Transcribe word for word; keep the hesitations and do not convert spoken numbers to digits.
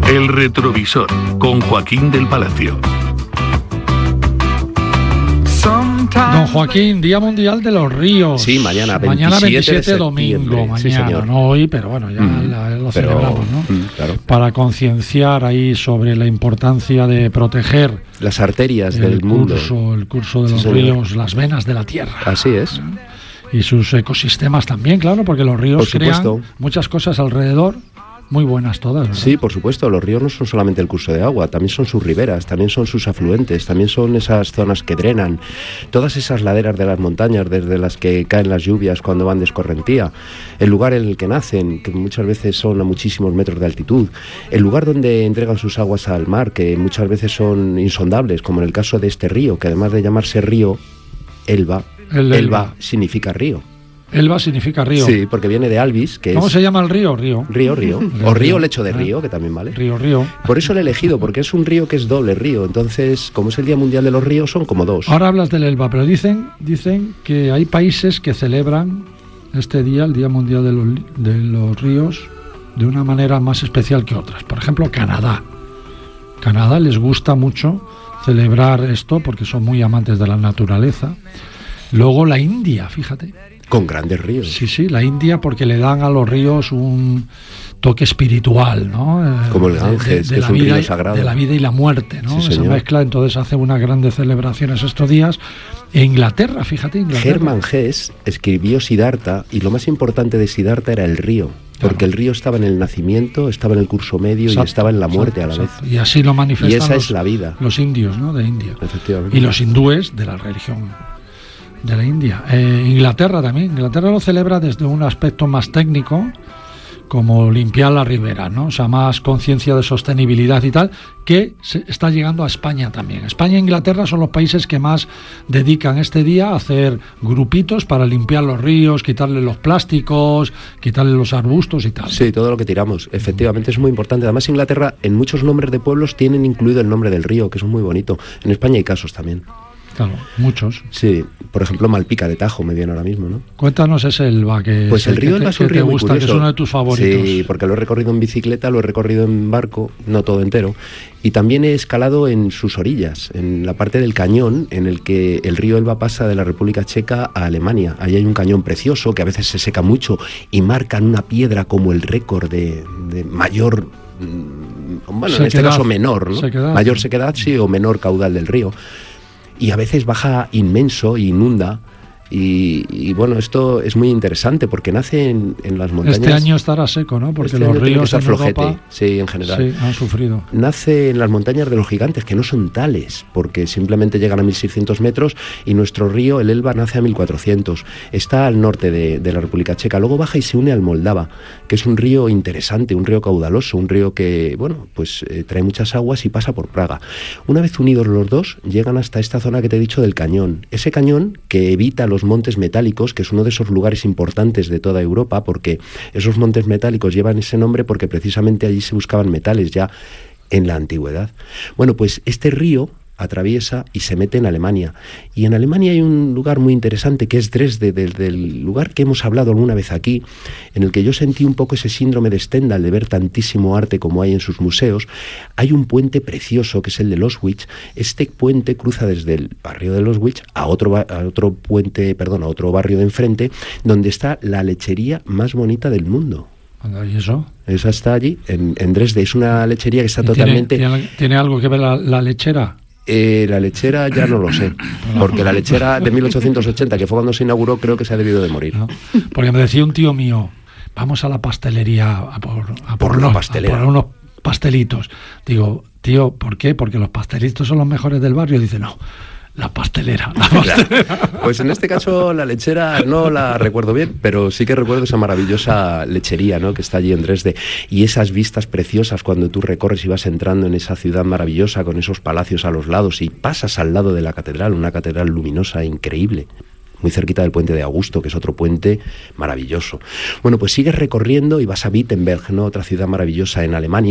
El retrovisor, con Joaquín del Palacio. Don Joaquín, Día Mundial de los Ríos. Sí, mañana veintisiete, mañana veintisiete de domingo, mañana, sí, señor. no hoy, pero bueno, ya mm, la, lo pero, celebramos, ¿no? Mm, claro. Para concienciar ahí sobre la importancia de proteger las arterias el del mundo. Curso, el curso de sí, los señor. ríos, las venas de la tierra. Así es. Y sus ecosistemas también, claro, porque los ríos crean muchas cosas alrededor. Muy buenas todas, ¿verdad? Sí, por supuesto, los ríos no son solamente el curso de agua, también son sus riberas, también son sus afluentes, también son esas zonas que drenan, todas esas laderas de las montañas desde las que caen las lluvias cuando van de escorrentía, el lugar en el que nacen, que muchas veces son a muchísimos metros de altitud, el lugar donde entregan sus aguas al mar, que muchas veces son insondables, como en el caso de este río, que además de llamarse río, Elba, el Elba, Elba significa río. Elba significa río. Sí, porque viene de albis, que ¿Cómo es... se llama el río? Río. Río, río. río O río, río. lecho de Ah. río, que también vale. Río, río. Por eso lo he elegido, porque es un río que es doble río. Entonces, como es el Día Mundial de los Ríos, son como dos. Ahora hablas del Elba, pero dicen, dicen que hay países que celebran este día, el Día Mundial de los, de los Ríos, de una manera más especial que otras. Por ejemplo, Canadá. Canadá les gusta mucho celebrar esto porque son muy amantes de la naturaleza. Luego la India, fíjate. Con grandes ríos. Sí, sí, la India porque le dan a los ríos un toque espiritual, ¿no? Como el Ganges, de, de, de que la es un vida, río sagrado. De la vida y la muerte, ¿no? Sí, esa mezcla, entonces hace unas grandes celebraciones estos días. En Inglaterra, fíjate, Inglaterra. Germán Hesse escribió Siddhartha, y lo más importante de Siddhartha era el río. Porque claro. El río estaba en el nacimiento, estaba en el curso medio, exacto, y estaba en la muerte exacto, a la exacto. vez. Y así lo manifiestan y esa los, es la vida. los indios, ¿no? De India. Efectivamente. Y los hindúes de la religión de la India. Eh, Inglaterra también. Inglaterra lo celebra desde un aspecto más técnico, como limpiar la ribera, ¿no? O sea, más conciencia de sostenibilidad y tal, que se está llegando a España también. España e Inglaterra son los países que más dedican este día a hacer grupitos para limpiar los ríos, quitarle los plásticos, quitarle los arbustos y tal. Sí, todo lo que tiramos. Efectivamente, es muy importante. Además, Inglaterra, en muchos nombres de pueblos, tienen incluido el nombre del río, que es muy bonito. En España hay casos también. Claro, muchos. Sí, por ejemplo, Malpica de Tajo me viene ahora mismo, ¿no? Cuéntanos ese Elba que, pues el río que, Elba es un que río te muy gusta, curioso. Que es uno de tus favoritos. Sí, porque lo he recorrido en bicicleta, lo he recorrido en barco, no todo entero, y también he escalado en sus orillas, en la parte del cañón en el que el río Elba pasa de la República Checa a Alemania. Ahí hay un cañón precioso que a veces se seca mucho y marcan una piedra como el récord de, de mayor... Bueno, sequedad, en este caso menor, ¿no? Sequedad. Mayor sequedad, sí, o menor caudal del río. Y a veces baja inmenso e inunda. Y, y bueno, esto es muy interesante porque nace en, en las montañas. Este año estará seco, ¿no? Porque este los ríos en flojete, Europa, sí, en general. Sí, han sufrido. Nace en las montañas de los gigantes, que no son tales, porque simplemente llegan a mil seiscientos metros, y nuestro río, el Elba, nace a mil cuatrocientos. Está al norte de, de la República Checa. Luego baja y se une al Moldava, que es un río interesante, un río caudaloso, un río que, bueno, pues eh, trae muchas aguas y pasa por Praga. Una vez unidos los dos, llegan hasta esta zona que te he dicho del cañón. Ese cañón que evita los montes metálicos, que es uno de esos lugares importantes de toda Europa, porque esos montes metálicos llevan ese nombre porque precisamente allí se buscaban metales ya en la antigüedad. Bueno, pues este río atraviesa y se mete en Alemania. Y en Alemania hay un lugar muy interesante que es Dresde, del, del lugar que hemos hablado alguna vez aquí, en el que yo sentí un poco ese síndrome de Stendhal de ver tantísimo arte como hay en sus museos. Hay un puente precioso que es el de Loswitz. Este puente cruza desde el barrio de Loswitz a otro, a otro puente, perdón, a otro barrio de enfrente, donde está la lechería más bonita del mundo. ¿Y eso? Esa está allí, en, en Dresde. Es una lechería que está ¿Tiene, totalmente... ¿tiene, ¿Tiene algo que ver la, la lechera? Eh, la lechera ya no lo sé, porque la lechera de mil ochocientos ochenta, que fue cuando se inauguró, creo que se ha debido de morir. No, porque me decía un tío mío, vamos a la pastelería a por, a por, por, unos, pastelera. a por unos pastelitos. Digo, tío, ¿por qué? Porque los pastelitos son los mejores del barrio. Dice, no, la pastelera, la pastelera. Claro. Pues en este caso la lechera no la recuerdo bien, pero sí que recuerdo esa maravillosa lechería, ¿no?, que está allí en Dresde, y esas vistas preciosas cuando tú recorres y vas entrando en esa ciudad maravillosa con esos palacios a los lados y pasas al lado de la catedral, una catedral luminosa increíble, muy cerquita del puente de Augusto, que es otro puente maravilloso. Bueno, pues sigues recorriendo y vas a Wittenberg, ¿no?, otra ciudad maravillosa en Alemania.